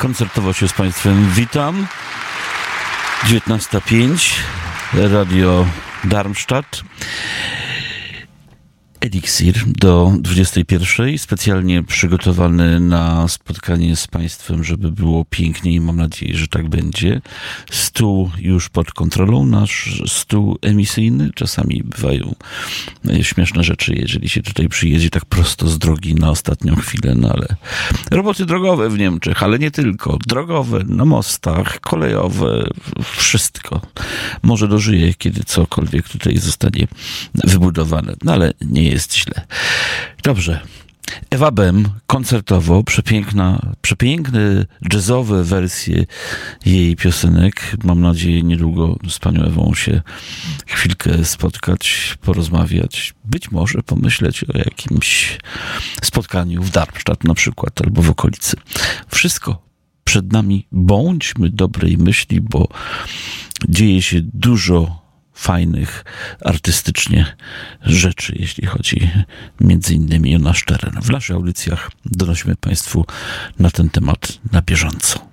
Koncertowo się z Państwem witam. 19:05, Radio Darmstadt. Eliksir do 21:00, specjalnie przygotowany na spotkanie z Państwem, żeby było pięknie i mam nadzieję, że tak będzie. Stół już pod kontrolą, nasz stół emisyjny. Czasami bywają śmieszne rzeczy, jeżeli się tutaj przyjedzie tak prosto z drogi na ostatnią chwilę, no ale roboty drogowe w Niemczech, ale nie tylko. Drogowe, na mostach, kolejowe, wszystko. Może dożyję, kiedy cokolwiek tutaj zostanie wybudowane, no ale nie jest źle. Dobrze. Ewa Bem, koncertowo, przepiękne jazzowe wersje jej piosenek. Mam nadzieję niedługo z panią Ewą się chwilkę spotkać, porozmawiać, być może pomyśleć o jakimś spotkaniu w Darmstadt na przykład, albo w okolicy. Wszystko przed nami. Bądźmy dobrej myśli, bo dzieje się dużo fajnych artystycznie rzeczy, jeśli chodzi między innymi o nasz teren. W naszych audycjach donosimy Państwu na ten temat na bieżąco.